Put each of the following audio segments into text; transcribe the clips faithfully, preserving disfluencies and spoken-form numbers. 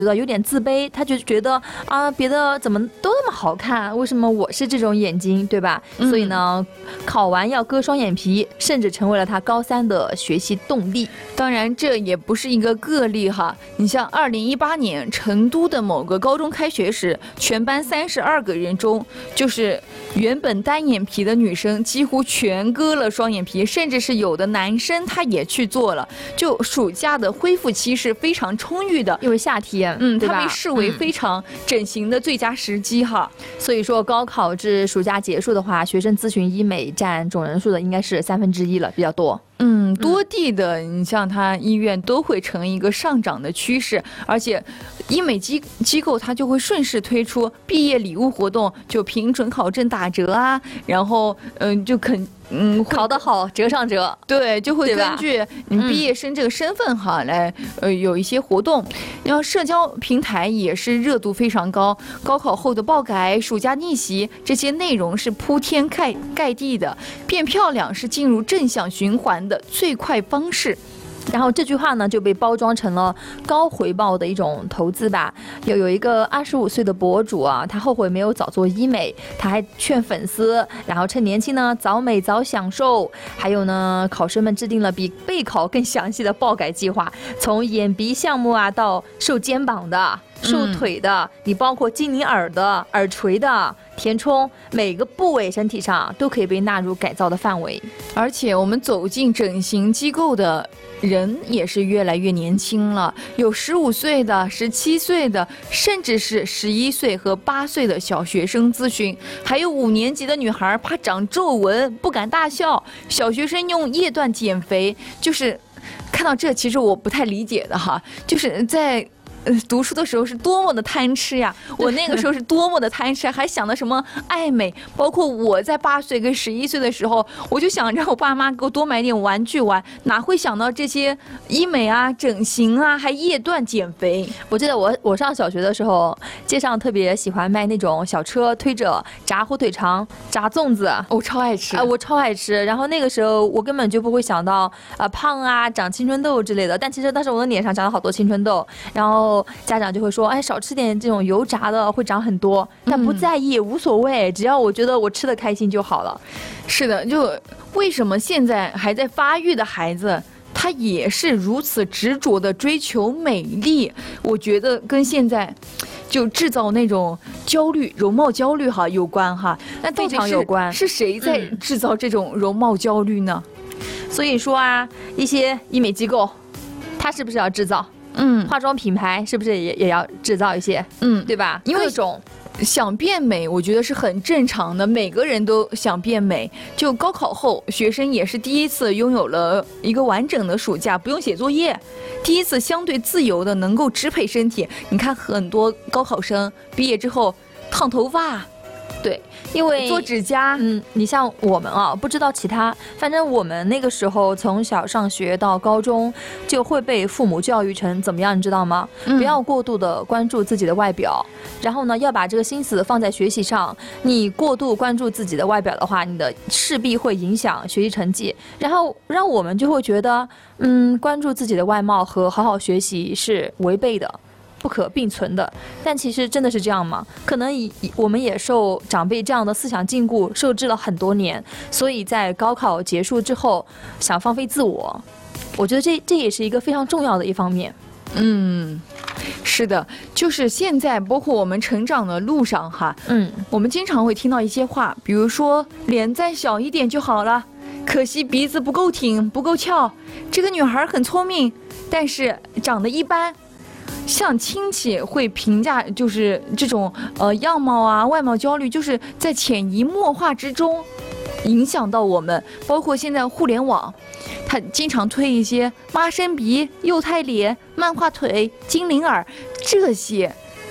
觉得有点自卑，他就觉得啊，别的怎么都那么好看，为什么我是这种眼睛，对吧？嗯、所以呢，考完要割双眼皮，甚至成为了他高三的学习动力。 当然，这也不是一个个例哈。你像二零一八年成都的某个高中开学时，全班三十二个人中，就是原本单眼皮的女生几乎全割了双眼皮，甚至是有的男生他也去做了。就暑假的恢复期是非常充裕的， 因为夏天， 嗯， 对吧？ 它被视为非常整形的最佳时机哈。 嗯、所以说，高考至暑假结束的话，学生咨询医美占总人数的应该是三分之一了，比较多。 嗯，多地的，你像它医院都会呈一个上涨的趋势，而且医美机机构它就会顺势推出毕业礼物活动，就凭准考证打折啊，然后嗯、呃，就肯。嗯， 考得好折上折， 对，就会根据你毕业生这个身份哈、嗯、来呃有一些活动。然后社交平台也是热度非常高，高考后的爆改、暑假逆袭这些内容是铺天盖盖地的，变漂亮是进入正向循环的最快方式。 然后这句话呢就被包装成了高回报的一种投资吧。有有一个二十五岁的博主啊，他后悔没有早做医美，他还劝粉丝，然后趁年轻呢早美早享受。还有呢，考生们制定了比备考更详细的爆改计划，从眼鼻项目啊到瘦肩膀的、瘦腿的，嗯、你包括精灵耳的、耳垂的。填充每个部位身体上都可以被纳入改造的范围， 而且我们走进整形机构的人也是越来越年轻了，有十五岁的、十七岁的，甚至是十一岁和八岁的小学生咨询，还有五年级的女孩怕长皱纹不敢大笑，小学生用液段减肥，就是看到这其实我不太理解的哈，就是在。呃，读书的时候是多么的贪吃呀！我那个时候是多么的贪吃，还想到什么爱美。包括我在八岁跟十一岁的时候，我就想让我爸妈给我多买点玩具玩，哪会想到这些医美啊、整形啊，还液段减肥。 我记得我我上小学的时候，街上特别喜欢卖那种小车，推着炸火腿肠、炸粽子， 我、哦、超爱吃啊、呃，我超爱吃。然后那个时候我根本就不会想到啊、呃、胖啊、长青春痘之类的，但其实当时我的脸上长了好多青春痘，然后。家长就会说，哎，少吃点这种油炸的，会长很多，但不在意，嗯、无所谓，只要我觉得我吃的开心就好了。 是的，就为什么现在还在发育的孩子，他也是如此执着的追求美丽？我觉得跟现在就制造那种焦虑、容貌焦虑哈有关哈。那非常有关， 是谁在制造这种容貌焦虑呢？ 嗯、所以说啊，一些医美机构，它是不是要制造？嗯，化妆品牌是不是也也要制造一些？嗯，对吧？ 因为这种想变美，我觉得是很正常的，每个人都想变美。就高考后，学生也是第一次拥有了一个完整的暑假，不用写作业，第一次相对自由的能够支配身体。你看，很多高考生毕业之后烫头发。 对，因为做指甲， 嗯，你像我们啊，不知道其他，反正我们那个时候从小上学到高中，就会被父母教育成怎么样，你知道吗？嗯、不要过度的关注自己的外表，然后呢，要把这个心思放在学习上。你过度关注自己的外表的话，你的势必会影响学习成绩，然后让我们就会觉得，嗯，关注自己的外貌和好好学习是违背的。不可并存的，但其实真的是这样吗？可能以我们也受长辈这样的思想禁锢受制了很多年，所以在高考结束之后想放飞自我，我觉得这这也是一个非常重要的一方面。 嗯，是的，就是现在包括我们成长的路上哈，嗯，我们经常会听到一些话，比如说脸再小一点就好了，可惜鼻子不够挺不够翘，这个女孩很聪明，但是长得一般。像亲戚会评价，就是这种呃样貌啊、外貌焦虑，就是在潜移默化之中影响到我们。包括现在互联网，他经常推一些妈生鼻、幼态脸、漫画腿、精灵耳这些。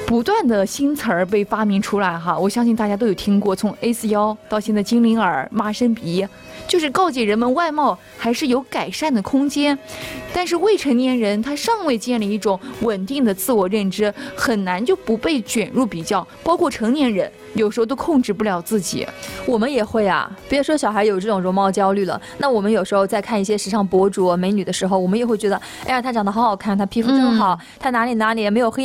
不断的新词儿被发明出来哈，我相信大家都有听过，从 A 四 腰到现在精灵耳、麻生鼻，就是告诫人们外貌还是有改善的空间。但是未成年人他尚未建立一种稳定的自我认知，很难就不被卷入比较，包括成年人有时候都控制不了自己。 我们也会啊，别说小孩有这种容貌焦虑了，那我们有时候在看一些时尚博主美女的时候，我们也会觉得，哎呀，她长得好好看，她皮肤真好，她哪里哪里没有黑